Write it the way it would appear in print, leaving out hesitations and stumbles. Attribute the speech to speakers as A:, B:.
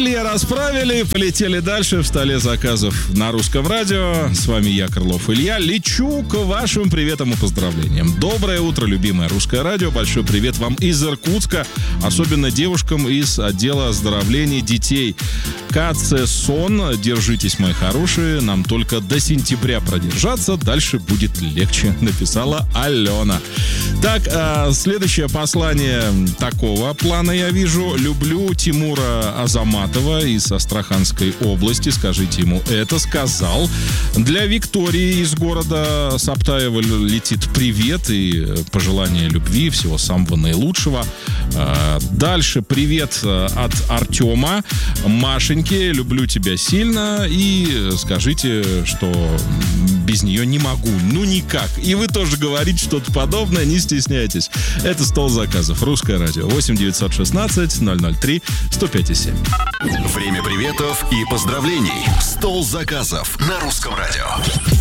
A: Крылья расправили, полетели дальше в столе заказов на Русском радио. С вами я, Крылов Илья. Лечу к вашим приветам и поздравлениям. Доброе утро, любимое Русское радио. Большой привет вам из Иркутска. Особенно девушкам из отдела оздоровления детей. КЦ-СОН. Держитесь, мои хорошие. Нам только до сентября продержаться. Дальше будет легче, написала Алена. Так, следующее послание такого плана я вижу. Люблю Тимура Азаматова из Астраханской области. Скажите ему это. Сказал. Для Виктории из города Саптаева летит привет и пожелание любви, всего самого наилучшего. Дальше привет от Артема. Машеньке, люблю тебя сильно. И скажите, что без нее не могу. Ну никак. И вы тоже говорите что-то подобное. Не стесняйтесь. Это стол заказов. Русское радио. 8-916-003-105-7.
B: Время приветов и поздравлений. Стол заказов на Русском радио.